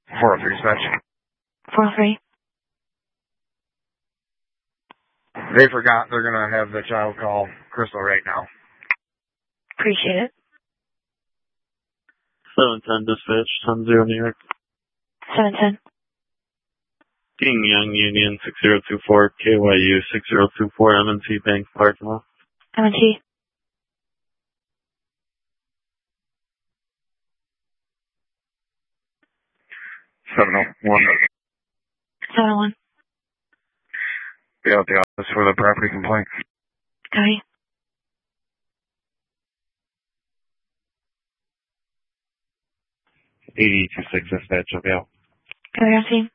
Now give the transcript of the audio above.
403 dispatch. 403. They forgot they're going to have the child call Crystal right now. Appreciate it. 710 dispatch, 10-0 New York. 710. King Young Union 6024, KYU 6024, M&T Bank parking lot. M&T. 701. 701. Be out the office for the property complaint. Copy. 8026 dispatch, okay. Go to team.